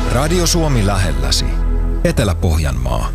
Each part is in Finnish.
Radio Suomi lähelläsi. Etelä-Pohjanmaa.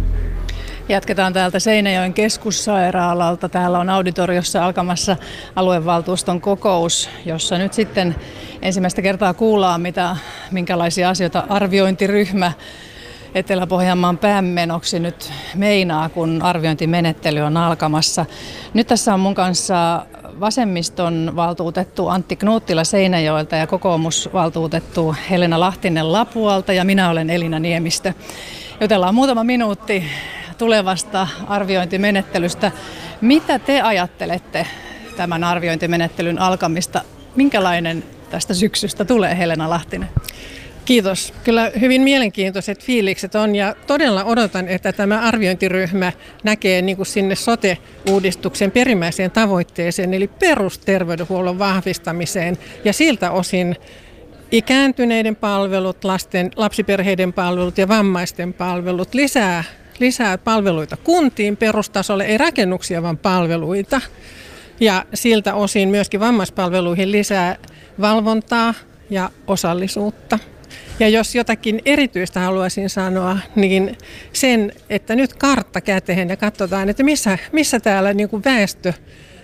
Jatketaan täältä Seinäjoen keskussairaalalta. Täällä on auditoriossa alkamassa aluevaltuuston kokous, jossa nyt sitten ensimmäistä kertaa kuullaan, minkälaisia asioita arviointiryhmä Etelä-Pohjanmaan päämenoksi nyt meinaa, kun arviointimenettely on alkamassa. Nyt tässä on mun kanssa vasemmiston valtuutettu Antti Knuuttila Seinäjoelta ja kokoomusvaltuutettu Helena Lahtinen Lapualta ja minä olen Elina Niemistö. Jutellaan muutama minuutti tulevasta arviointimenettelystä. Mitä te ajattelette tämän arviointimenettelyn alkamista? Minkälainen tästä syksystä tulee, Helena Lahtinen? Kiitos. Kyllä hyvin mielenkiintoiset fiilikset on ja todella odotan, että tämä arviointiryhmä näkee niin kuin sinne sote-uudistuksen perimmäiseen tavoitteeseen, eli perusterveydenhuollon vahvistamiseen ja siltä osin ikääntyneiden palvelut, lapsiperheiden palvelut ja vammaisten palvelut, lisää palveluita kuntiin perustasolle, ei rakennuksia vaan palveluita. Ja siltä osin myöskin vammaispalveluihin lisää valvontaa ja osallisuutta. Ja jos jotakin erityistä haluaisin sanoa, niin sen, että nyt kartta käteen ja katsotaan, että missä täällä niin kuin väestö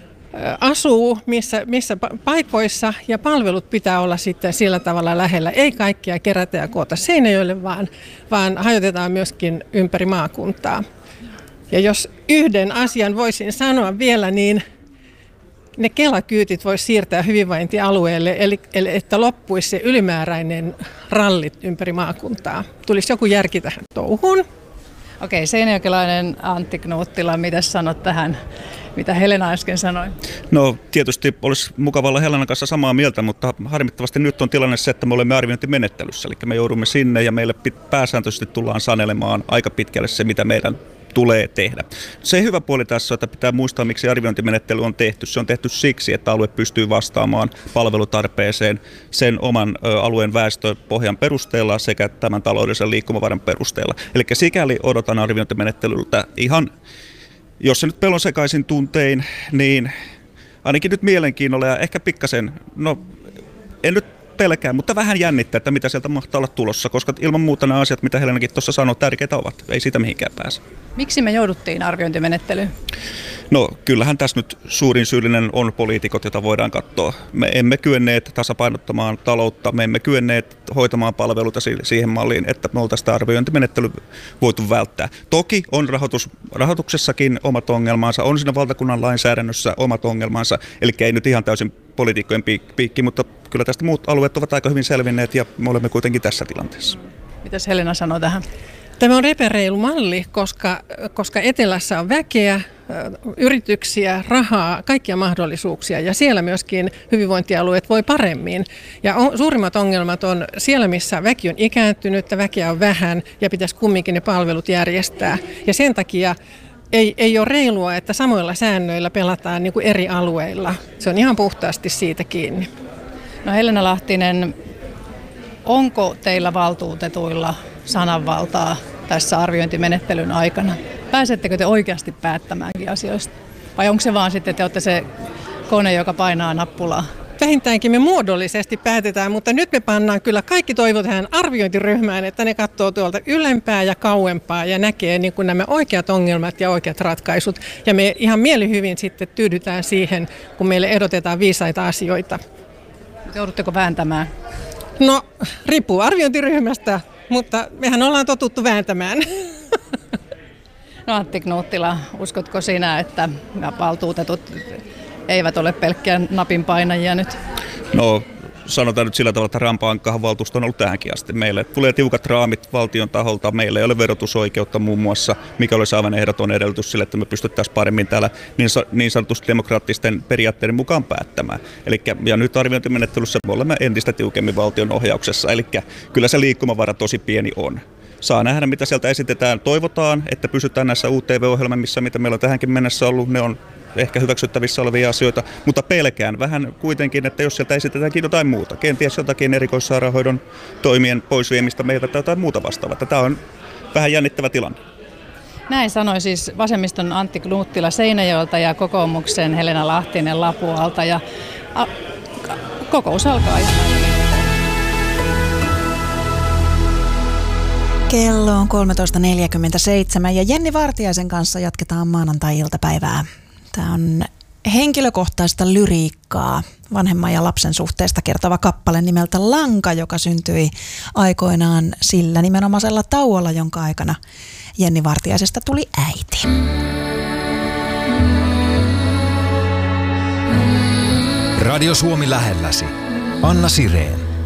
asuu, missä paikoissa ja palvelut pitää olla sitten sillä tavalla lähellä. Ei kaikkia kerätä ja koota Seinäjoelle, vaan hajotetaan myöskin ympäri maakuntaa. Ja jos yhden asian voisin sanoa vielä, niin ne Kela-kyytit voisi siirtää hyvinvointialueelle, eli että loppuisi se ylimääräinen rallit ympäri maakuntaa. Tulisi joku järki tähän touhuun. Okei, seinäjokelainen Antti Knuuttila, mitä sanot tähän, mitä Helena äsken sanoi? No tietysti olisi mukava olla Helenan kanssa samaa mieltä, mutta harmittavasti nyt on tilanne se, että me olemme arviointimenettelyssä. Eli me joudumme sinne ja meille pääsääntöisesti tullaan sanelemaan aika pitkälle se, mitä meidän tulee tehdä. Se hyvä puoli tässä on, että pitää muistaa, miksi arviointimenettely on tehty. Se on tehty siksi, että alue pystyy vastaamaan palvelutarpeeseen sen oman alueen väestöpohjan perusteella sekä tämän taloudellisen liikkumavaran perusteella. Eli sikäli odotan arviointimenettelyltä ihan, jos se nyt pelon sekaisin tuntein, niin ainakin nyt mielenkiinnolla ja ehkä pikkasen, no en nyt pelkää, mutta vähän jännittää, että mitä sieltä mahtaa olla tulossa, koska ilman muuta nämä asiat, mitä Helenakin tuossa sanoi, tärkeitä ovat. Ei siitä mihinkään pääse. Miksi me jouduttiin arviointimenettelyyn? No kyllähän tässä nyt suurin syyllinen on poliitikot, jota voidaan katsoa. Me emme kyenneet tasapainottamaan taloutta, me emme kyenneet hoitamaan palveluita siihen malliin, että me oltaisiin sitä arviointimenettely voitu välttää. Toki on rahoituksessakin omat ongelmansa, on siinä valtakunnan lainsäädännössä omat ongelmansa, eli ei nyt ihan täysin poliitikkojen piikki, mutta kyllä tästä muut alueet ovat aika hyvin selvinneet ja me olemme kuitenkin tässä tilanteessa. Mitäs Helena sanoo tähän? Tämä on epäreilu malli, koska etelässä on väkeä, yrityksiä, rahaa, kaikkia mahdollisuuksia ja siellä myöskin hyvinvointialueet voi paremmin. Ja suurimmat ongelmat on siellä, missä väki on ikääntynyt, väkeä on vähän ja pitäisi kumminkin ne palvelut järjestää. Ja sen takia ei ole reilua, että samoilla säännöillä pelataan niin kuin eri alueilla. Se on ihan puhtaasti siitä kiinni. No Helena Lahtinen, onko teillä valtuutetuilla sananvaltaa tässä arviointimenettelyn aikana? Pääsettekö te oikeasti päättämäänkin asioista? Vai onko se vaan sitten, että te olette se kone, joka painaa nappulaa? Vähintäänkin me muodollisesti päätetään, mutta nyt me pannaan kyllä kaikki toivo tähän arviointiryhmään, että ne katsoo tuolta ylempää ja kauempaa ja näkee niin kuin nämä oikeat ongelmat ja oikeat ratkaisut. Ja me ihan mielihyvin sitten tyydytään siihen, kun meille ehdotetaan viisaita asioita. Joudutteko vääntämään? No, riippuu arviointiryhmästä, mutta mehän ollaan totuttu vääntämään. No Antti Knuuttila, uskotko sinä, että valtuutetut eivät ole pelkkiä napinpainajia nyt? No sanotaan nyt sillä tavalla, että rampaankahan valtuusto on ollut tähänkin asti. Meille tulee tiukat raamit valtion taholta, meillä ei ole verotusoikeutta muun muassa, mikä olisi aivan ehdoton edellytys sille, että me pystyttäisiin paremmin täällä niin sanotusti demokraattisten periaatteiden mukaan päättämään. Ja nyt arviointimenettelyssä me olemme entistä tiukemmin valtion ohjauksessa, eli kyllä se liikkumavara tosi pieni on. Saa nähdä, mitä sieltä esitetään. Toivotaan, että pysytään näissä UTV-ohjelmissa, mitä meillä on tähänkin mennessä ollut. Ne on ehkä hyväksyttävissä olevia asioita, mutta pelkään vähän kuitenkin, että jos sieltä esitetäänkin jotain muuta, kenties jotakin erikoissairaanhoidon toimien poisviemistä meiltä tai jotain muuta vastaavaa. Tämä on vähän jännittävä tilanne. Näin sanoi siis vasemmiston Antti Knuuttila Seinäjoelta ja kokoomuksen Helena Lahtinen Lapualta. Ja kokous alkaa. Kello on 13.47 ja Jenni Vartiaisen kanssa jatketaan maanantai-iltapäivää. Tämä on henkilökohtaista lyriikkaa, vanhemman ja lapsen suhteesta kertova kappale nimeltä Lanka, joka syntyi aikoinaan sillä nimenomaisella tauolla, jonka aikana Jenni Vartiaisesta tuli äiti. Radio Suomi lähelläsi. Anna Sireen.